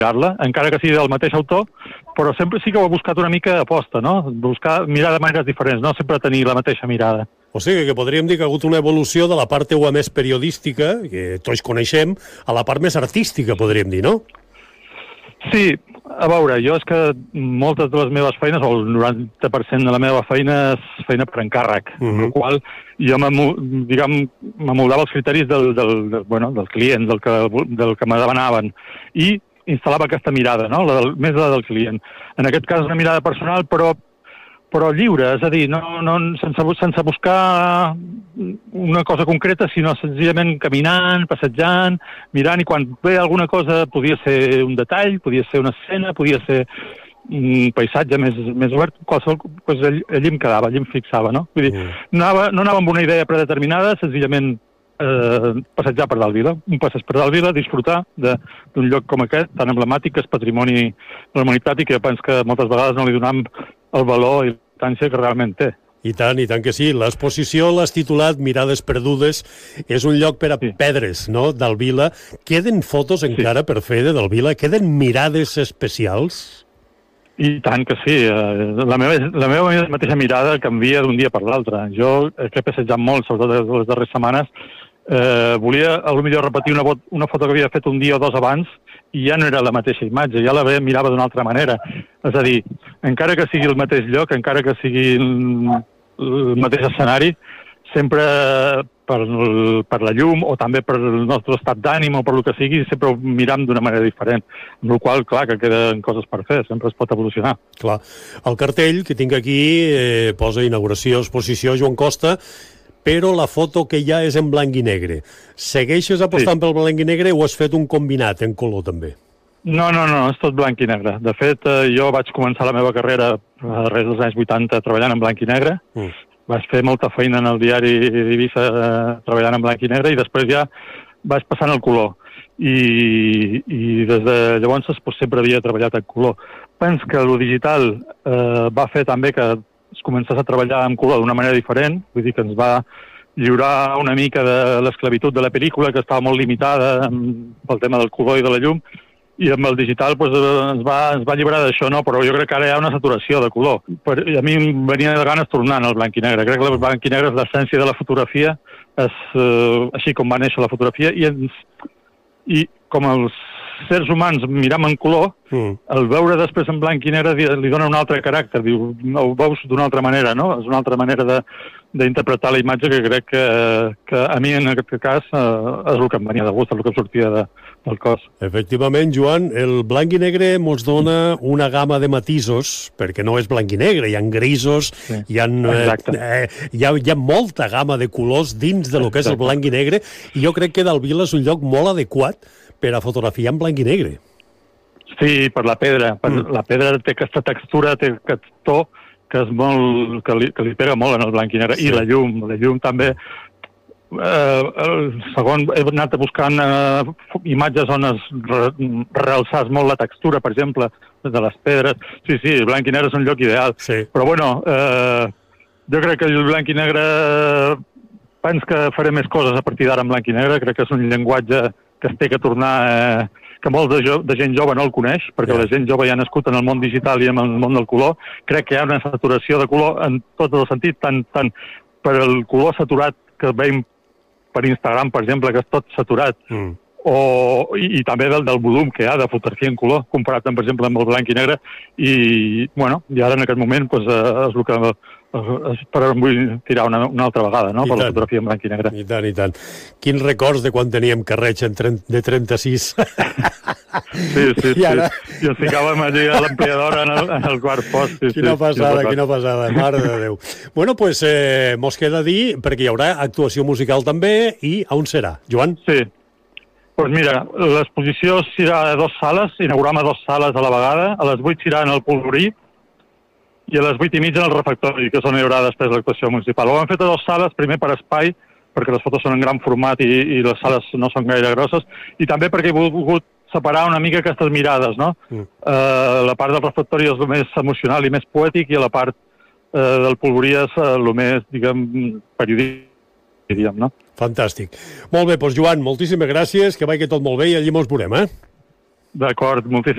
mirar-la, encara que sigui del mateix autor, però sempre sí que ho he buscat una mica aposta, no? Mirar de maneres diferents, no sempre tenir la mateixa mirada. O sigui que podríem dir que ha hagut una evolució de la part teua més periodística, que tots coneixem, a la part més artística, podríem dir, no? Sí, a veure, jo és que moltes de les meves feines, o el 90% de la meva feina és feina per encàrrec, amb la qual jo m'amoldava els criteris del client, del que me demanaven, i instal·lava aquesta mirada, no? Més la del client. En aquest cas una mirada personal, però lliure, és a dir, sense buscar una cosa concreta, sinó senzillament caminant, passejant, mirant, i quan ve alguna cosa podia ser un detall, podia ser una escena, podia ser un paisatge més obert, qualsevol cosa, allí em quedava, allí em fixava, no? Vull dir, no anava amb una idea predeterminada, senzillament passejar per dalt Vila, un passeig per dalt Vila, disfrutar d'un lloc com aquest, tan emblemàtic, que és patrimoni de la humanitat i que penso que moltes vegades no li donem el valor i l'importància que realment té. I tant que sí. L'exposició l'has titulat Mirades perdudes. És un lloc per a pedres, no?, del Vila. Queden fotos encara per fer del Vila? Queden mirades especials? I tant que sí. La meva mateixa mirada canvia d'un dia per l'altre. Jo he passejat molt, sobretot les darreres setmanes. Volia potser repetir una foto que havia fet un dia o dos abans i ja no era la mateixa imatge, ja la mirava d'una altra manera. És a dir, encara que sigui el mateix lloc, encara que sigui el mateix escenari, sempre per la llum o també per el nostre estat d'ànim o per el que sigui, sempre ho miram d'una manera diferent. Amb la qual cosa, clar, que queden coses per fer, sempre es pot evolucionar. Clar. El cartell que tinc aquí posa inauguració, exposició Joan Costa, però la foto que hi ha és en blanc i negre. Segueixes apostant pel blanc i negre o has fet un combinat en color també? No, és tot blanc i negre. De fet, jo vaig començar la meva carrera a res dels anys 80 treballant en blanc i negre. Vaig fer molta feina en el diari d'Eivissa treballant en blanc i negre i després ja vaig passant al color. I des de llavors sempre havia treballat en color. Penso que el digital va fer també que es començés a treballar en color d'una manera diferent, vull dir que ens va lliurar una mica de l'esclavitud de la pel·lícula, que estava molt limitada pel tema del color i de la llum, i amb el digital ens va lliurar d'això, no? Però jo crec que ara hi ha una saturació de color. A mi em venia de ganes tornar al blanc i negre. Crec que el blanc i negre és l'essència de la fotografia, és així com va néixer la fotografia, i com els sers humans miram en color, el veure després en blanc i negre li dona un altre caràcter, ho veus d'una altra manera, no? És una altra manera d'interpretar la imatge que crec que a mi en aquest cas és el que em venia de gust, el que sortia del cos. Efectivament, Joan, el blanc i negre ens dona una gamma de matisos, perquè no és blanc i negre, hi ha grisos, hi ha molta gamma de colors dins de lo que és el blanc i negre, i jo crec que del Vila és un lloc molt adequat per a fotografiar en blanc i negre. Sí, per la pedra. La pedra té aquesta textura, té aquest to que és molt, que li pega molt en el blanc i negre. I la llum també. Segon, he anat buscant imatges on es realçàs molt la textura, per exemple, de les pedres. Sí, el blanc i negre és un lloc ideal. Però bueno, jo crec que el blanc i negre penso que faré més coses a partir d'ara en blanc i negre. Crec que és un llenguatge que es té que tornar, que molt de gent jove no el coneix, perquè la gent jove ja ha nascut en el món digital i en el món del color. Crec que hi ha una saturació de color en tot el sentit, tant per el color saturat que veiem per Instagram, per exemple, que és tot saturat, i també del volum que hi ha de fotografia en color, comparat, per exemple, amb el blanc i negre, i ara en aquest moment és el que però vull tirar una altra vegada, no?, per la fotografia en blanc i negre. I tant. Quins records de quan teníem carreig de 36. Sí. I ens ficàvem allí a l'ampliadora en el quart post. Quina passada, mare de Déu. Bueno, doncs mos queda dir, perquè hi haurà actuació musical també, i on serà, Joan? Sí. Doncs mira, l'exposició serà a 2 sales, inaugurem a 2 sales a la vegada. A les 8 serà en el Polvorí, i a les 8:30 en el refectori, que és on hi haurà després l'actuació municipal. Ho hem fet a 2 sales, primer per espai, perquè les fotos són en gran format i les sales no són gaire grosses, i també perquè he volgut separar una mica aquestes mirades, no? La part del refectori és el més emocional i més poètic, i a la part del Polvorí és el més, periodístic, diríem, no? Fantàstic. Molt bé, doncs Joan, moltíssimes gràcies, que vagi tot molt bé i allí mos veurem, D'acord, moltíssimes